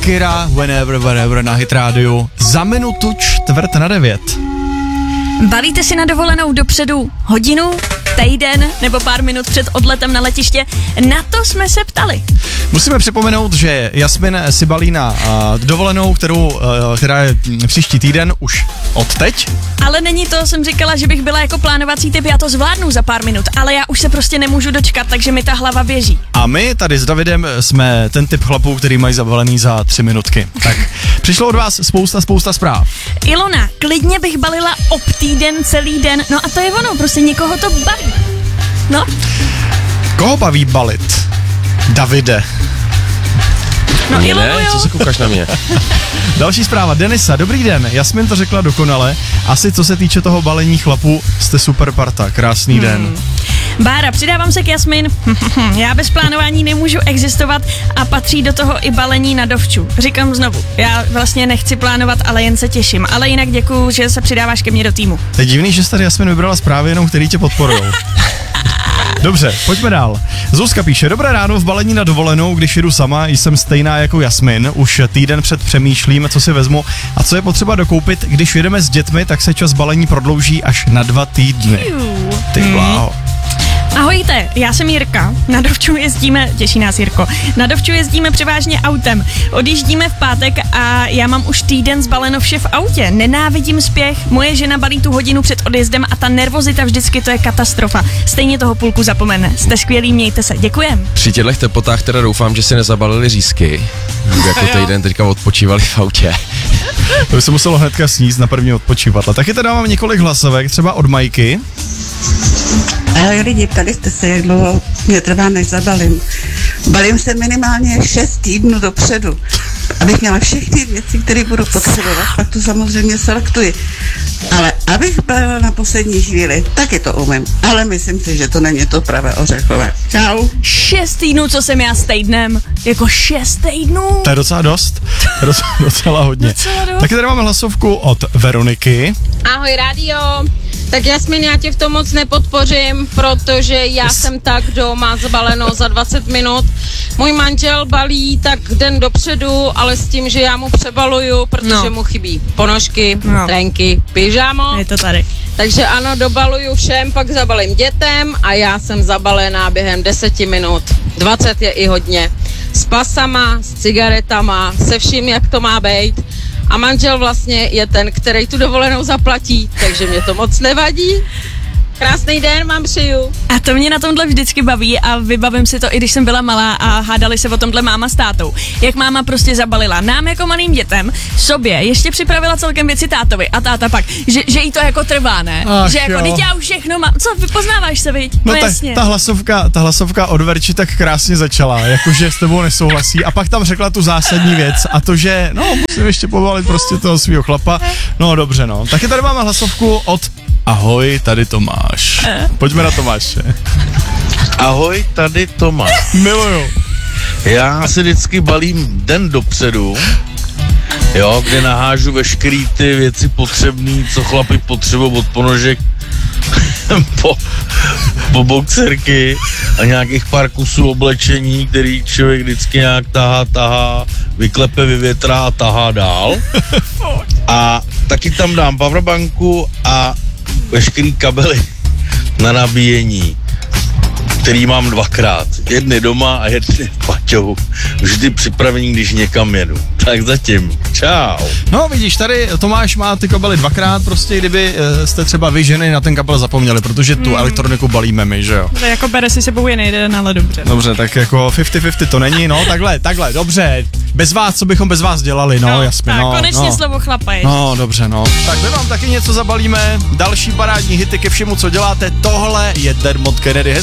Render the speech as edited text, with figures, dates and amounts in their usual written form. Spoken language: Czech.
Shakira, Whenever, Wherever na Hit Radio. Za minutu 8:45. Balíte si na dovolenou dopředu hodinu, týden nebo pár minut před odletem na letiště? Na to jsme se ptali. Musíme připomenout, že Jasmin si balí na dovolenou, která je příští týden už od teď. Ale není to, jsem říkala, že bych byla jako plánovací typ, já to zvládnu za pár minut, ale já už se prostě nemůžu dočkat, takže mi ta hlava běží. A my tady s Davidem jsme ten typ chlapů, který mají zabalený za 3 minutky. Tak přišlo od vás spousta zpráv. Ilona, klidně bych balila týden, celý den, no a to je ono, prostě někoho to baví. No. Koho baví balit? Davide. No mě Ilonu, ne, jo. co se koukáš na mě? Další zpráva, Denisa, dobrý den, Jasmin to řekla dokonale, asi co se týče toho balení chlapů, jste super parta, krásný den. Bára, přidávám se k Jasmin. Já bez plánování nemůžu existovat a patří do toho i balení na dovču. Říkám znovu, já vlastně nechci plánovat, ale jen se těším. Ale jinak děkuju, že se přidáváš ke mně do týmu. To je divný, že jsi tady Jasmin vybrala zprávy jenom, který tě podporujou. Dobře, pojďme dál. Zuzka píše, dobré ráno, v balení na dovolenou, když jedu sama, jsem stejná jako Jasmin, už týden před přemýšlím, co si vezmu a co je potřeba dokoupit, když jedeme s dětmi, tak se čas balení prodlouží až na 2 týdny. Ty bláho. Ahojte, já jsem Jirka, na dovču jezdíme, těší nás Jirko, na dovču jezdíme převážně autem, odjíždíme v pátek a já mám už týden zbaleno vše v autě, nenávidím spěch, moje žena balí tu hodinu před odjezdem a ta nervozita vždycky to je katastrofa, stejně toho půlku zapomene, jste skvělí, mějte se, děkujem. Při těchto teplotách teda doufám, že si nezabalili řízky, jako týden teďka odpočívali v autě. To by se muselo hnedka sníst na první odpočívadla. Taky teda mám několik hlasovek, třeba od Majky. Ahoj lidi, ptali jste se, jak dlouho mě trvá, než zabalím. Balím se minimálně 6 týdnů dopředu, abych měla všechny věci, které budu potřebovat, pak to samozřejmě selektuji. Ale abych balila na poslední chvíli, taky to umím, ale myslím si, že to není to pravé ořechové. Čau. 6 týdnů, co jsem já s týdnem, jako 6 týdnů. To je docela dost, to je docela hodně. Docela dost. Taky tady máme hlasovku od Veroniky. Ahoj rádio, tak Jasmin, já tě v tom moc nepodpořím, protože já jsem tak doma zabaleno za 20 minut. Můj manžel balí tak den dopředu, ale s tím, že já mu přebaluju, protože mu chybí ponožky, trenky, pyžamo. Je to tady. Takže ano, dobaluju všem, pak zabalím dětem a já jsem zabalená během 10 minut. 20 je i hodně. S pasama, s cigaretama, se vším, jak to má být. A manžel vlastně je ten, který tu dovolenou zaplatí, takže mě to moc nevadí. Krásný den vám přeju. A to mě na tomhle vždycky baví a vybavím si to, i když jsem byla malá a hádali se o tomhle máma s tátou. Jak máma prostě zabalila nám jako malým dětem, sobě ještě připravila celkem věci tátovi a táta pak, že jí to jako trvá, ne? Ach, že jako, teď já už všechno mám, co, vypoznáváš se, viď? No jasně. ta hlasovka od Verči tak krásně začala, jakože s tebou nesouhlasí a pak tam řekla tu zásadní věc a to, že musím ještě povalit prostě toho svýho chlapa, no dobře no. Taky tady máme hlasovku od Ahoj, tady Tomáš. Pojďme na Tomáše. Ahoj, tady Tomáš. Miluju. Já si vždycky balím den dopředu, jo, kde nahážu veškerý ty věci potřebné, co chlapi potřebují od ponožek po boxerky a nějakých pár kusů oblečení, který člověk vždycky nějak tahá, vyklepe, vyvětrá a tahá dál. A taky tam dám powerbanku a veškerý kabely na nabíjení, který mám 2krát. Jedny doma a jedny v paťohu. Vždy připravený, když někam jedu. Tak zatím. Čau. No vidíš, tady Tomáš má ty kabely 2krát, prostě kdyby jste třeba vy ženy na ten kabel zapomněli, protože tu elektroniku balíme my, že jo. To jako bere si sebou jen jeden, ale dobře. Dobře, tak jako 50-50 to není, no takhle, dobře. Bez vás, co bychom bez vás dělali, Jasmin, tak konečně slovo chlapa je. No, dobře, Tak my vám taky něco zabalíme, další parádní hity ke všemu, co děláte, tohle je Dermot Kennedy.